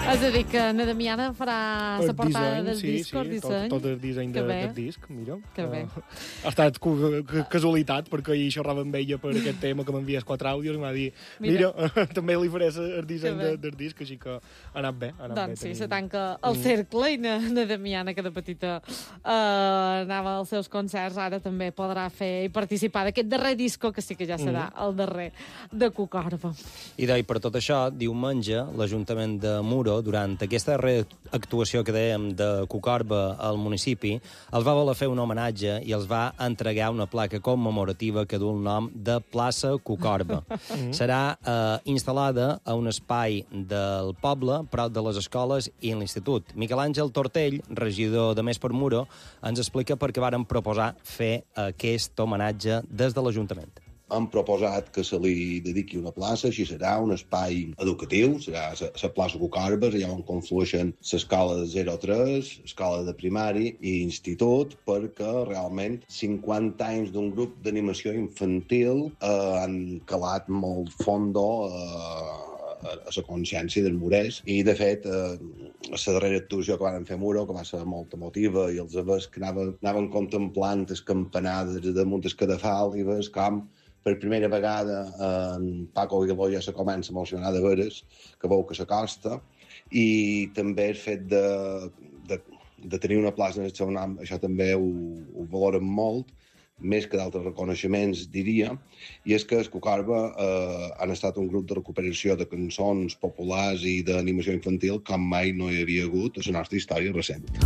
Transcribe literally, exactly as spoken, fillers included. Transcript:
És a dir, que na Damiana farà la portada del sí, disc, sí, el disseny. Tot, tot el disseny de, del disc, mira. Que bé. Uh, ha estat casualitat, perquè ahir xerrava amb ella per aquest tema que m'envies quatre àudios i m'ha dit, mira, mira també li faré el disseny de, del disc, així que ha anat bé. Ha anat doncs bé, sí, se tanca el cercle i na, na Damiana, que de petita uh, anava als seus concerts, ara també podrà fer i participar d'aquest darrer disco, que sí que ja serà mm. el darrer de Cucorba. I d'ahir, per tot això, diumenge, l'Ajuntament de Muro, durant aquesta reactuació que dèiem de Cucorba al municipi, els va voler fer un homenatge i els va entregar una placa commemorativa que du el nom de Plaça Cucorba. Mm. Serà eh, instal·lada a un espai del poble, prop de les escoles i l'institut. Miquel Àngel Tortell, regidor de Més per Muro, ens explica per què varen proposar fer aquest homenatge des de l'Ajuntament. Han proposat que se li dediqui una plaça, així serà un espai educatiu, serà la plaça Cucorba, allà on conflueixen l'escola de zero a tres, escola de primari i institut, perquè realment cinquanta anys d'un grup d'animació infantil eh, han calat molt fondo eh, a la consciència del murès. I, de fet, eh, la darrera actuació que van fer a Muro, que va ser molt emotiva, i els aves que anaven, anaven contemplant les campanades damunt el cadafal i ves com per primera vegada en Paco Aguiló ja se comença a emocionar de veres, que veu que s'acosta, i també el fet de, de, de tenir una plaça en el seu nom, això també ho, ho valoren molt, més que d'altres reconeixements, diria, i és que els Cucorba eh, han estat un grup de recuperació de cançons populars i d'animació infantil com mai no hi havia hagut a la nostra història recent.